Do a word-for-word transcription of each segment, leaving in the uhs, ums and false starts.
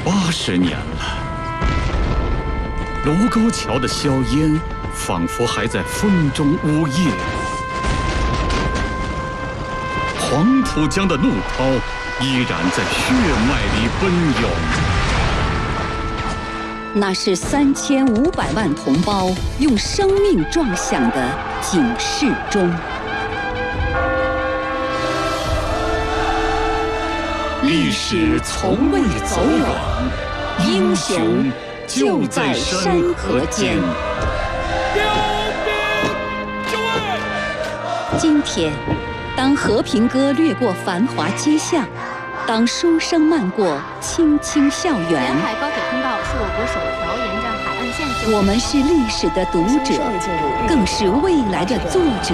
八十年了，卢沟桥的硝烟仿佛还在风中呜咽，黄浦江的怒涛依然在血脉里奔涌。 那是三千五百万同胞用生命撞响的警示钟。 历史从未走远，英雄就在山河间。 今天，当和平歌掠过繁华街巷，当书声漫过青青校园， 南海高铁通道是我国首条沿着海岸线修。 我们是历史的读者，更是未来的作者。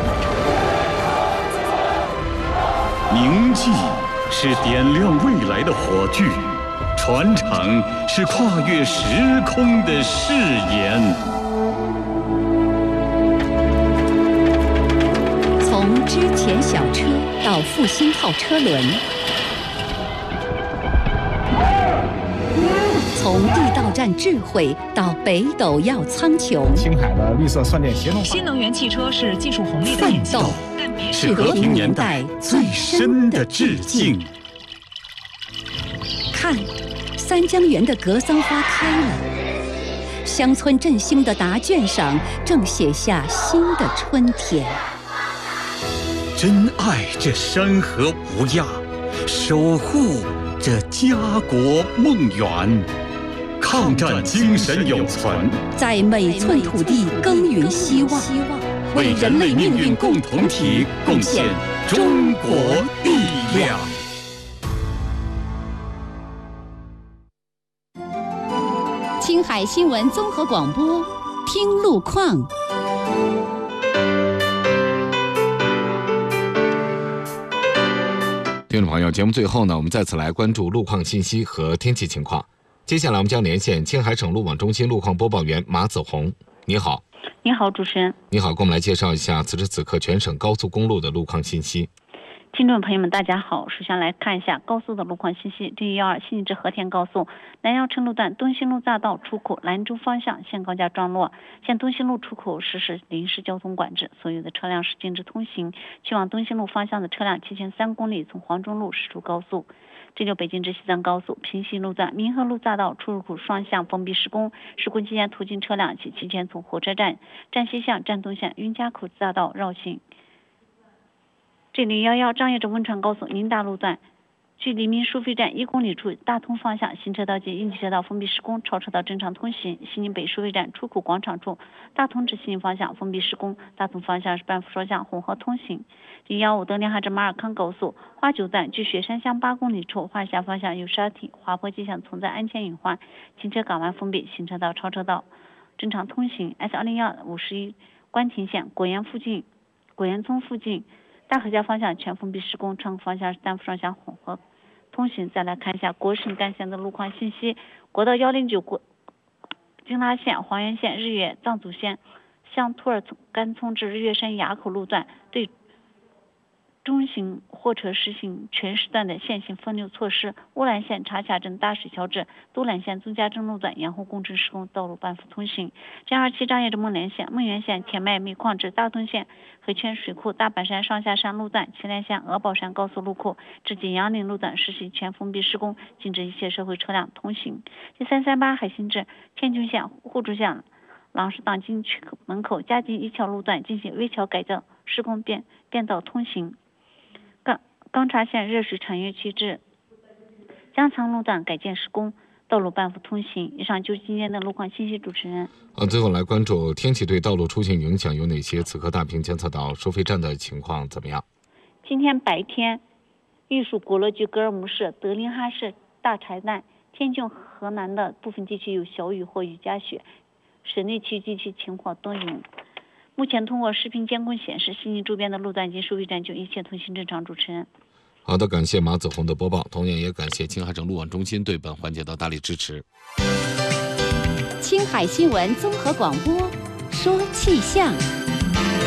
铭记是点亮未来的火炬，传承是跨越时空的誓言。 从之前小车到复兴号车轮，从地道战智慧到北斗耀苍穹， 青海的绿色算电协同化， 新能源汽车是技术红利的奋斗是和平年代最深的致敬。 看，三江源的格桑花开了，乡村振兴的答卷上正写下新的春天。 珍爱这山河无恙，守护这家国梦圆，抗战精神永存， 在每寸土地耕耘希望， 为人类命运共同体贡献中国力量。 青海新闻综合广播，听路况。 听众朋友，节目最后呢，我们再次来关注路况信息和天气情况。接下来我们将连线青海省路网中心路况播报员马子红。你好。 你好，主持人。 你好，给我们来介绍一下此时此刻全省高速公路的路况信息。 听众朋友们，大家好。首先来看一下高速的路况信息。D 一二西宁至和田高速南阳城路段东兴路匝道出口兰州方向现高架桩落，现东兴路出口实施临时交通管制，所有的车辆是禁止通行。去往东兴路方向的车辆提前三公里从黄中路驶出高速。这就北京至西藏高速平西路段民和路匝道出入口双向封闭施工，施工期间途经车辆其提前从火车站站西向站东向云家口匝道绕行。这里幺幺张掖至汶川高速宁大路段距黎明收费站一公里处大通方向行车道及应急车道封闭施工，超车道正常通行。西宁北收费站出口广场处大通至西宁方向封闭施工，大通方向是半幅双向混合通行。零幺五德林哈至马尔康高速花九段距雪山乡八公里处花峡方向有沙体滑坡迹象，存在安全隐患，行车港湾封闭，行车道超车道正常通行。 S 二零幺五十一关亭县果园附近果园村附近大河家方向全封闭施工，车方向是单幅双向混合通行。再来看一下国省干线的路况信息。国道一零九国京拉线黄原线日月藏族线向托尔干村至日月山垭口路段对中型货车实行全时段的线性分流措施。乌兰县茶卡镇大水桥至都兰县宗家镇路段沿后工程施工，道路半幅通行。G二七张掖至孟连县孟源县铁麦煤矿至大通县河泉水库大板山上下山路段祁连县鹅宝山高速路口至景阳岭路段实行全封闭施工，禁止一切社会车辆通行。第三三八海新至天津县互助县朗市党进区门口嘉金一桥路段进行微桥改造施工，变变道通行。钢钢察县热水产业区至江仓路段改建施工，道路半幅通行。以上就是今天的路况信息，主持人。 啊，最后来关注天气对道路出行影响有哪些？此刻大坪监测到收费站的情况怎么样？ 今天白天，玉树国乐居格尔木市、德林哈市、大柴旦、天津河南的部分地区有小雨或雨夹雪，省内区地区情况多云。目前通过视频监控显示，西宁周边的路段及收费站就一切通行正常。主持人。 好的，感谢马子红的播报，同样也感谢青海省路网中心对本环节的大力支持。 青海新闻综合广播，说气象。